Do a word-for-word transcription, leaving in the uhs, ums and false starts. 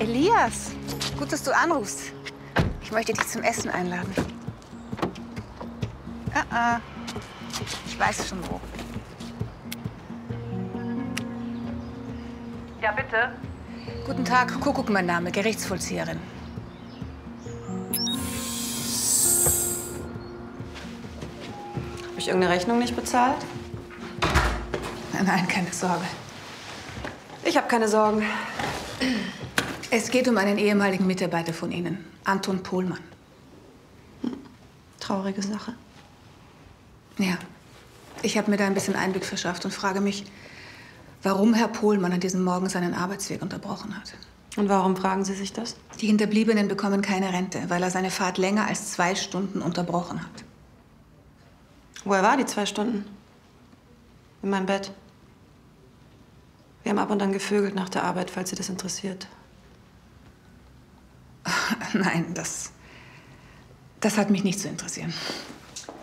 Elias, gut, dass du anrufst. Ich möchte dich zum Essen einladen. Ah, ah. Ich weiß schon wo. Ja, bitte. Guten Tag, Kuckuck mein Name, Gerichtsvollzieherin. Habe ich irgendeine Rechnung nicht bezahlt? Nein, nein, keine Sorge. Ich habe keine Sorgen. Es geht um einen ehemaligen Mitarbeiter von Ihnen, Anton Pohlmann. Hm. Traurige Sache. Ja, ich habe mir da ein bisschen Einblick verschafft und frage mich, warum Herr Pohlmann an diesem Morgen seinen Arbeitsweg unterbrochen hat. Und warum fragen Sie sich das? Die Hinterbliebenen bekommen keine Rente, weil er seine Fahrt länger als zwei Stunden unterbrochen hat. Wo er war die zwei Stunden? In meinem Bett. Wir haben ab und an gevögelt nach der Arbeit, falls Sie das interessiert. Nein, das, das hat mich nicht zu interessieren.